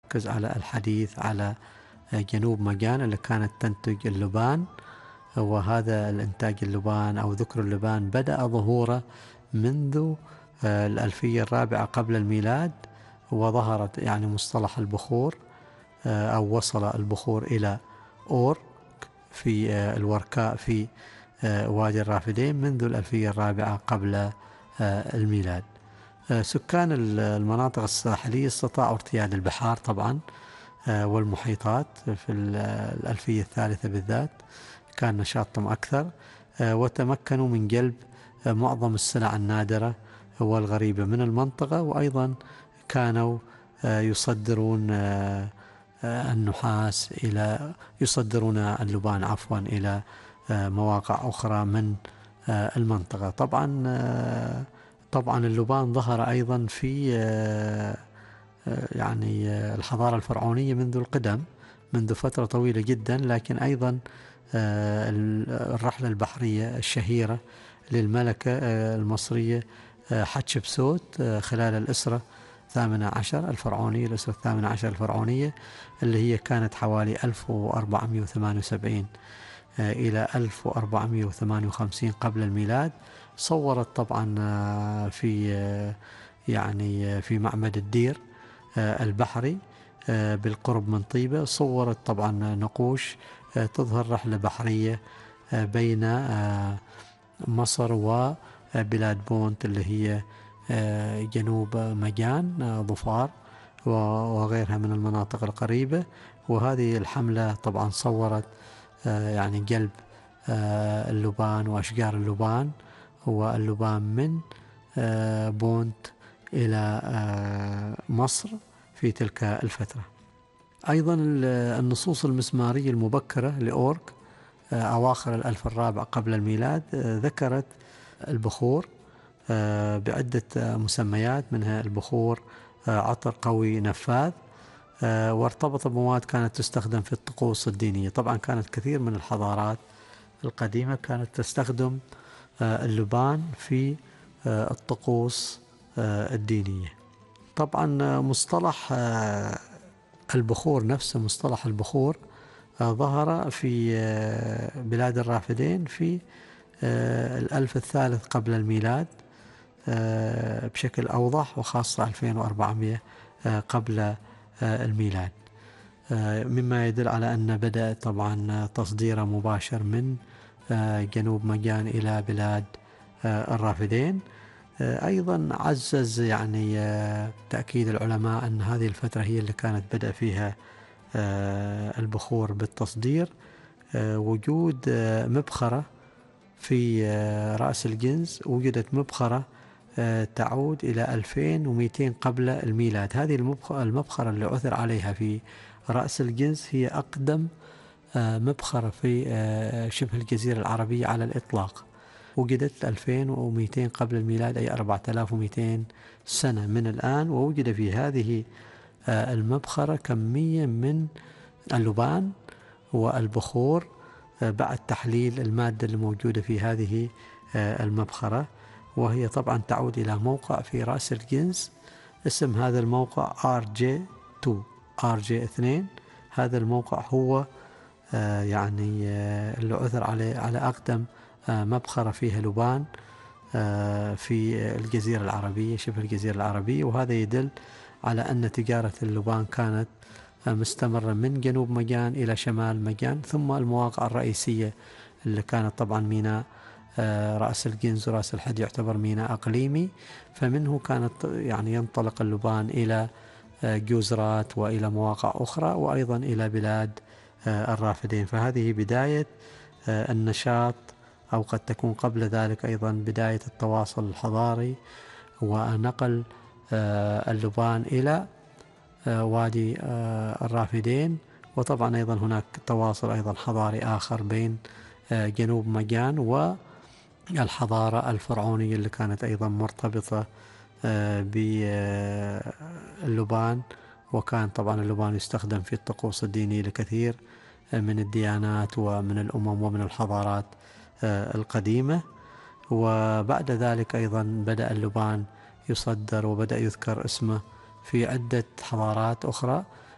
نركز على الحديث على جنوب مجان اللي كانت تنتج اللبان. وهذا الإنتاج اللبان أو ذكر اللبان بدأ ظهوره منذ الألفية الرابعة قبل الميلاد، وظهرت يعني مصطلح البخور أو وصل البخور إلى أورك في الوركاء في وادي الرافدين منذ الألفية الرابعة قبل الميلاد. سكان المناطق الساحلية استطاعوا ارتياد البحار طبعا والمحيطات في الألفية الثالثة بالذات، كان نشاطهم أكثر، وتمكنوا من جلب معظم السلع النادرة والغريبة من المنطقة، وأيضا كانوا يصدرون النحاس يصدرون اللبان عفوا إلى مواقع أخرى من المنطقة. طبعا اللبان ظهر أيضا في يعني الحضارة الفرعونية منذ القدم، منذ فترة طويلة جدا، لكن أيضا الرحلة البحرية الشهيرة للملكة المصرية حتشبسوت خلال الأسرة 18 الفرعونية، الأسرة 18 الفرعونية اللي هي كانت حوالي 1478 إلى 1458 قبل الميلاد. صورت طبعا في معبد الدير البحري بالقرب من طيبة، صورت طبعا نقوش تظهر رحلة بحرية بين مصر وبلاد بونت اللي هي جنوب مجان ظفار وغيرها من المناطق القريبة. وهذه الحملة طبعا صورت يعني جلب اللبان وأشجار اللبان واللبان من بونت إلى مصر في تلك الفترة. أيضا النصوص المسمارية المبكرة لأورك أواخر الألف الرابع قبل الميلاد ذكرت البخور بعدة مسميات، منها البخور عطر قوي نفاذ، وارتبط بمواد كانت تستخدم في الطقوس الدينية. طبعا كانت كثير من الحضارات القديمة كانت تستخدم اللبان في الطقوس الدينية. طبعا مصطلح البخور نفسه، مصطلح البخور ظهر في بلاد الرافدين في الألف الثالث قبل الميلاد بشكل أوضح، وخاصة 2400 قبل الميلاد، مما يدل على أن بدأ طبعا تصديره مباشر من جنوب مجان إلى بلاد الرافدين. أيضا عزز يعني تأكيد العلماء أن هذه الفترة هي اللي كانت بدأ فيها البخور بالتصدير. وجود مبخرة في رأس الجنز، وجدت مبخرة تعود إلى 2200 قبل الميلاد. هذه المبخرة اللي عثر عليها في رأس الجنز هي أقدم مبخرة في شبه الجزيرة العربية على الإطلاق، وجدت 2200 قبل الميلاد، أي 4200 سنة من الآن. ووجد في هذه المبخرة كمية من اللبان والبخور بعد تحليل المادة الموجودة في هذه المبخرة، وهي طبعا تعود إلى موقع في رأس الجنز. اسم هذا الموقع RJ2 RJ2. هذا الموقع هو يعني اللي عثر على أقدم مبخرة فيها لبان في الجزيرة العربية، شبه الجزيرة العربية. وهذا يدل على أن تجارة اللبان كانت مستمرة من جنوب مجان إلى شمال مجان، ثم المواقع الرئيسية اللي كانت طبعا ميناء رأس الجنز ورأس الحد يعتبر ميناء أقليمي، فمنه كانت يعني ينطلق اللبان إلى جوزرات وإلى مواقع أخرى، وأيضا إلى بلاد الرافدين. فهذه بداية النشاط، أو قد تكون قبل ذلك أيضا بداية التواصل الحضاري ونقل اللبان إلى وادي الرافدين. وطبعا أيضا هناك تواصل أيضا حضاري آخر بين جنوب مجان والحضارة الفرعونية اللي كانت أيضا مرتبطة باللبان، وكان طبعا اللبان يستخدم في الطقوس الدينية لكثير من الديانات ومن الأمم ومن الحضارات القديمة. وبعد ذلك أيضا بدأ اللبان يصدر وبدأ يذكر اسمه في عدة حضارات أخرى،